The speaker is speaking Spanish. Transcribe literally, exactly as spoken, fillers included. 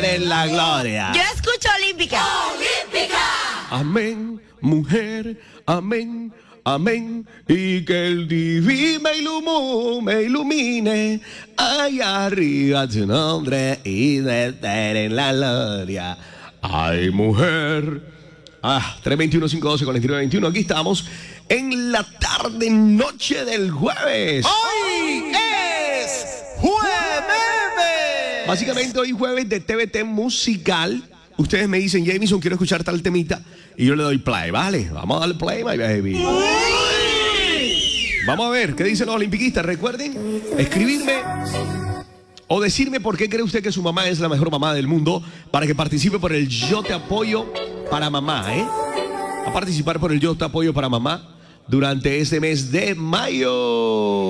estar en la gloria. Yo escucho Olímpica. Olímpica. Amén, mujer, amén, amén. Y que el divino me ilumine, me ilumine. Allá arriba tu nombre y de estar en la gloria. Ay, mujer. Ah, tres veintiuno, cinco doce, cuarenta y nueve veintiuno. Aquí estamos en la tarde, noche del jueves. Hoy es jueves. Básicamente hoy jueves de T V T musical. Ustedes me dicen, Jamison, quiero escuchar tal temita. Y yo le doy play, ¿vale? Vamos a darle play, my baby. Vamos a ver, ¿qué dicen los olimpiquistas? Recuerden escribirme o decirme por qué cree usted que su mamá es la mejor mamá del mundo para que participe por el Yo Te Apoyo para Mamá, ¿eh? A participar por el Yo Te Apoyo para Mamá durante este mes de mayo.